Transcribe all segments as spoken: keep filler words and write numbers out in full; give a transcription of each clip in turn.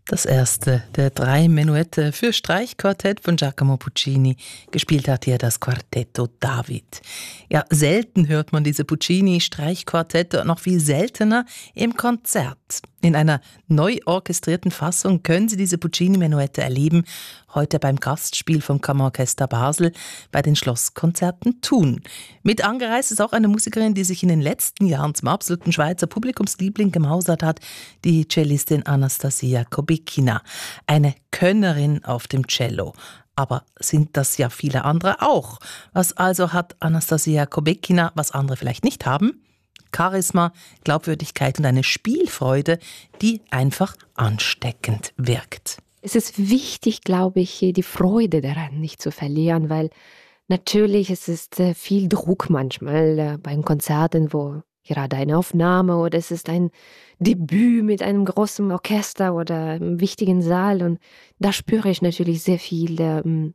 Das erste der drei Menuette für Streichquartett von Giacomo Puccini. Gespielt hat hier das Quartetto David. Ja, selten hört man diese Puccini-Streichquartette und noch viel seltener im Konzert. In einer neu orchestrierten Fassung können Sie diese Puccini-Menuette erleben, heute beim Gastspiel vom Kammerorchester Basel bei den Schlosskonzerten Thun. Mit angereist ist auch eine Musikerin, die sich in den letzten Jahren zum absoluten Schweizer Publikumsliebling gemausert hat, die Cellistin Anastasia Kobekina, eine Könnerin auf dem Cello. Aber sind das ja viele andere auch. Was also hat Anastasia Kobekina, was andere vielleicht nicht haben? Charisma, Glaubwürdigkeit und eine Spielfreude, die einfach ansteckend wirkt. Es ist wichtig, glaube ich, die Freude daran nicht zu verlieren, weil natürlich es ist viel Druck manchmal beim Konzerten, wo gerade eine Aufnahme oder es ist ein Debüt mit einem großen Orchester oder einem wichtigen Saal und da spüre ich natürlich sehr viel ähm,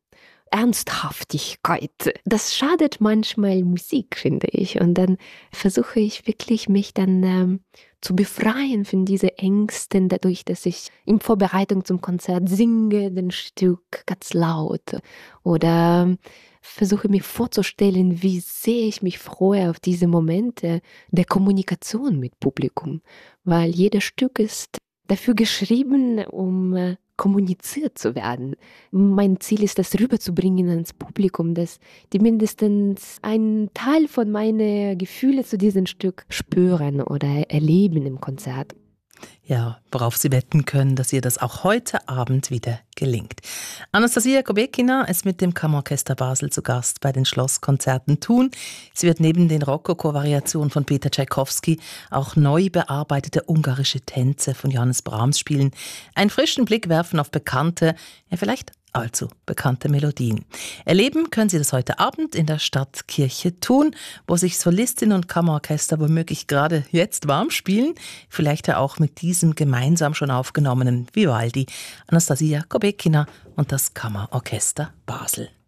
Ernsthaftigkeit. Das schadet manchmal Musik, finde ich. Und dann versuche ich wirklich, mich dann ähm, zu befreien von diesen Ängsten, dadurch, dass ich in Vorbereitung zum Konzert singe, den Stück ganz laut. Oder ähm, versuche mir vorzustellen, wie sehr ich mich freue auf diese Momente der Kommunikation mit Publikum. Weil jedes Stück ist dafür geschrieben, um äh, kommuniziert zu werden. Mein Ziel ist, das rüberzubringen ans Publikum, dass die mindestens einen Teil von meinen Gefühlen zu diesem Stück spüren oder erleben im Konzert. Ja, worauf Sie wetten können, dass ihr das auch heute Abend wieder gelingt. Anastasia Kobekina ist mit dem Kammerorchester Basel zu Gast bei den Schlosskonzerten Thun. Sie wird neben den Rokoko-Variationen von Peter Tschaikowski auch neu bearbeitete ungarische Tänze von Johannes Brahms spielen, einen frischen Blick werfen auf bekannte, ja vielleicht allzu bekannte Melodien. Erleben können Sie das heute Abend in der Stadtkirche Thun, wo sich Solistin und Kammerorchester womöglich gerade jetzt warm spielen, vielleicht ja auch mit diesem gemeinsam schon aufgenommenen Vivaldi, Anastasia Kobekina und das Kammerorchester Basel.